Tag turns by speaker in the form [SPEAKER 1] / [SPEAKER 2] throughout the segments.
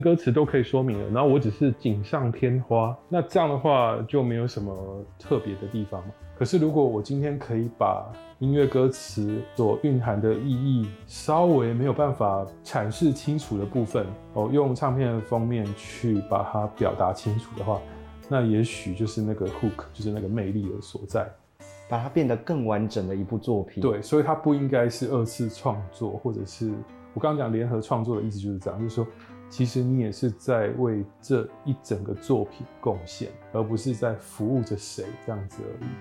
[SPEAKER 1] 歌词都可以说明了，然后我只是锦上添花，那这样的话就没有什么特别的地方嘛。可是如果我今天可以把音乐歌词所蕴含的意义稍微没有办法阐释清楚的部分，用唱片的封面去把它表达清楚的话，那也许就是那个 hook， 就是那个魅力的所在，
[SPEAKER 2] 把它变得更完整的一部作品。
[SPEAKER 1] 对，所以它不应该是二次创作，或者是我刚刚讲联合创作的意思就是这样，就是说其实你也是在为这一整个作品贡献，而不是在服务着谁这样子而已。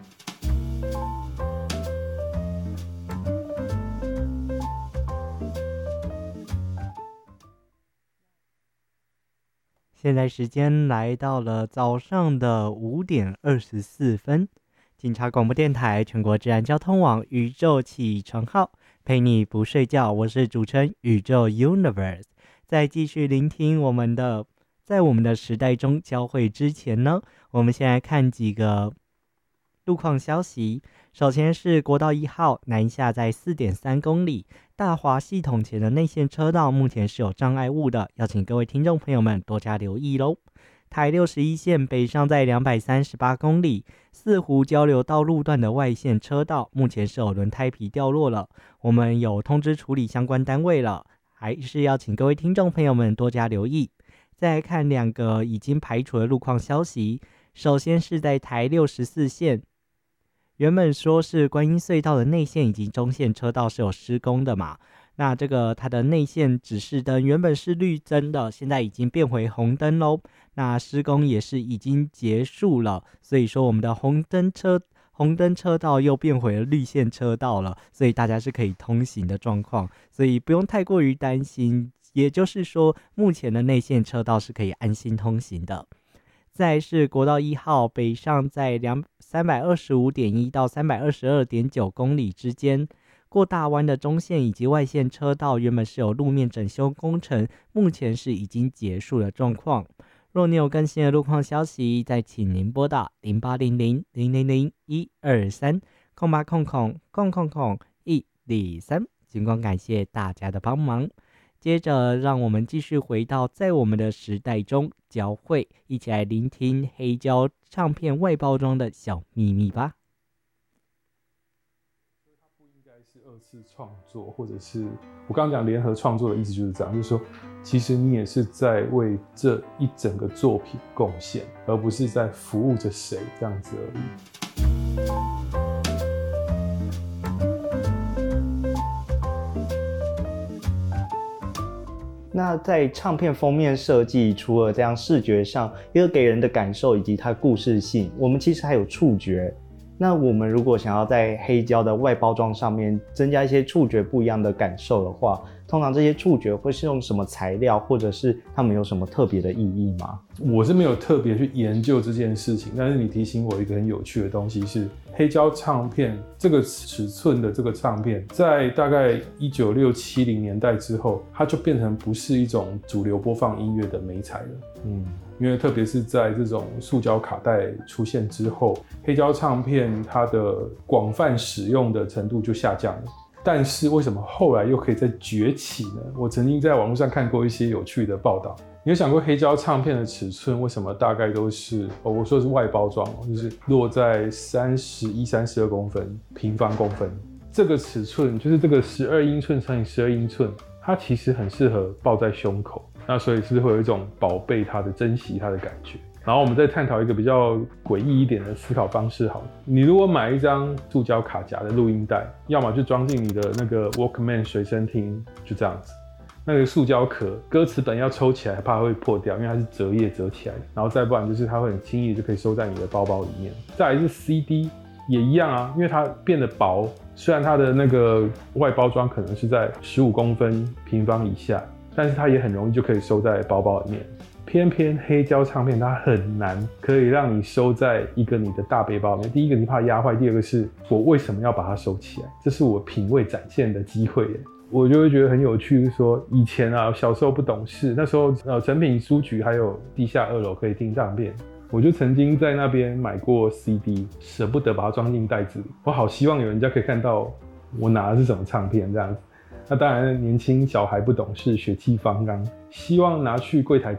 [SPEAKER 3] 现在时间来到了早上的5点24分，警察广播电台全国治安交通网宇宙起床号，陪你不睡觉，我是主持人宇宙 Universe。在继续聆听在我们的时代中交汇之前呢，我们先来看几个路况消息。首先是国道1号南下在 4.3 公里，大华系统前的内线车道目前是有障碍物的，要请各位听众朋友们多加留意咯。台61线北上在238公里，四湖交流道路段的外线车道目前是有轮胎皮掉落了，我们有通知处理相关单位了，还是要请各位听众朋友们多加留意。再来看2个已经排除的路况消息，首先是在台64线，原本说是观音隧道的内线以及中线车道是有施工的嘛，那这个它的内线指示灯原本是绿灯的，现在已经变回红灯咯，那施工也是已经结束了，所以说我们的红灯车道又变回了绿线车道了，所以大家是可以通行的状况，所以不用太过于担心，也就是说目前的内线车道是可以安心通行的。再来是国道1号北上在325.1到 322.9 公里之间，过大湾的中线以及外线车道原本是有路面整修工程，目前是已经结束的状况。若你有更新的路况消息，再请您拨打0800-000-123 0800-123，尽管感谢大家的帮忙。接着让我们继续回到在我们的时代中交汇，一起来聆听黑胶唱片外包装的小秘密吧。
[SPEAKER 1] 它不应该是二次创作，或者是我刚刚讲联合创作的意思就是这样，就是说其实你也是在为这一整个作品贡献，而不是在服务着谁这样子而已。
[SPEAKER 2] 那在唱片封面设计，除了这样视觉上一个给人的感受以及它故事性，我们其实还有触觉。那我们如果想要在黑胶的外包装上面增加一些触觉不一样的感受的话，通常这些触觉会是用什么材料，或者是它们有什么特别的意义吗？
[SPEAKER 1] 我是没有特别去研究这件事情，但是你提醒我一个很有趣的东西是，黑胶唱片这个尺寸的这个唱片，在大概1960、70年代之后，它就变成不是一种主流播放音乐的媒材了。因为特别是在这种塑胶卡带出现之后，黑胶唱片它的广泛使用的程度就下降了。但是为什么后来又可以再崛起呢？我曾经在网络上看过一些有趣的报道。你有想过黑胶唱片的尺寸为什么大概都是我说的是外包装，就是落在31、32公分平方公分，这个尺寸就是这个12英寸乘以12英寸，它其实很适合抱在胸口，那所以是会有一种宝贝它的、珍惜它的感觉。然后我们再探讨一个比较诡异一点的思考方式好了，你如果买一张塑胶卡夹的录音带，要么就装进你的那个 Walkman 随身听，就这样子。那个塑胶壳，歌词本要抽起来，怕会破掉，因为它是折页折起来的。然后再不然就是它会很轻易就可以收在你的包包里面。再来是 CD 也一样啊，因为它变得薄，虽然它的那个外包装可能是在15公分平方以下，但是它也很容易就可以收在包包里面。偏偏黑胶唱片它很难可以让你收在一个你的大背包里面。第一个你怕压坏，第二个是我为什么要把它收起来？这是我品味展现的机会耶。我就会觉得很有趣，说以前啊小时候不懂事，那时候诚品书局还有地下2楼可以听唱片，我就曾经在那边买过 CD， 舍不得把它装进袋子里，我好希望有人家可以看到我拿的是什么唱片这样子。那当然年轻小孩不懂事，血气方刚， 希望拿去柜台